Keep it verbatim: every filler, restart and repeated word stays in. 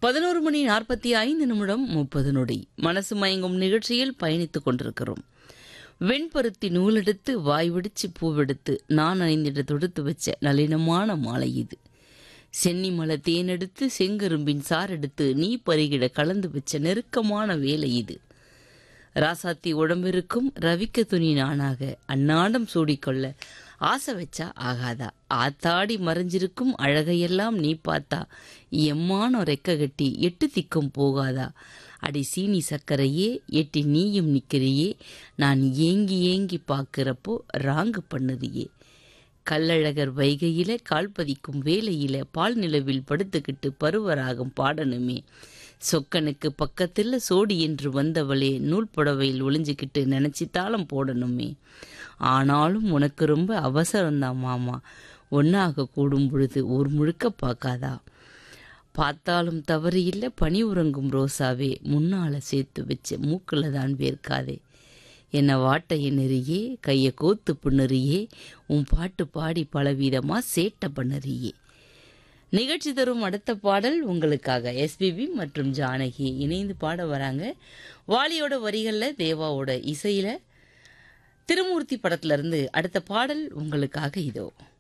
பதினோரு மணி நாற்பத்தி ஐந்து நிமிடம் முப்பது நொடி. மனசு மயங்கும் நிகழ்ச்சியில் பயணித்துக் கொண்டிருக்கிறோம். வெண்பருத்தி நூலெடுத்து வாய்விடிச்சு பூவெடுத்து நான் அணிந்திட தொடுத்து வச்ச நளினமான மாலை இது. சென்னிமலை தேனெடுத்து செங்கரும்பின் சாரெடுத்து நீ பருகிட கலந்து வச்ச நெருக்கமான வேலை இது. ராசாத்தி உடம்பிருக்கும் ரவிக்க துணி நானாக அன்னாடம் சூடிக்கொள்ள ஆசை வச்சா ஆகாதா? ஆத்தாடி மறைஞ்சிருக்கும் அழகையெல்லாம் நீ பார்த்தா எம்மான ரெக்க கட்டி எட்டு திக்கும் போகாதா? அடி சீனி சக்கரையே எட்டி நீயும் நிற்கிறியே, நான் ஏங்கி ஏங்கி பார்க்கிறப்போ ராங்கு பண்ணுறியே. கல்லழகர் வைகையில கால் பதிக்கும் வேலையில பால் நிலவில் படுத்துக்கிட்டு பருவராகம் பாடணுமே. சொக்கனுக்கு பக்கத்தில் சோடி என்று வந்தவளே நூல் புடவையில் ஒளிஞ்சுக்கிட்டு நினைச்சி தாளம் போடணுமே. ஆனாலும் உனக்கு ரொம்ப அவசரம்தான் மாமா, ஒன்னாக கூடும் பொழுது ஊர் முழுக்க பார்க்காதா? பார்த்தாலும் தவறு இல்லை பனி உறங்கும் ரோசாவே, முன்னால சேர்த்து வச்ச மூக்கில் தான் வேர்க்காதே. என்னை வாட்டைய நெறியே கையை கோத்து புண்ணுறியே, உன் பாட்டு பாடி பலவிதமா சேட்டை பண்ணுறியே. நிகழ்ச்சி தரும் அடுத்த பாடல் உங்களுக்காக எஸ்பிபி மற்றும் ஜானகி இணைந்து பாட வராங்க. வாலியோட வரிகளில் தேவாவோட இசையில திருமூர்த்தி படத்துல இருந்து அடுத்த பாடல் உங்களுக்காக இதோ.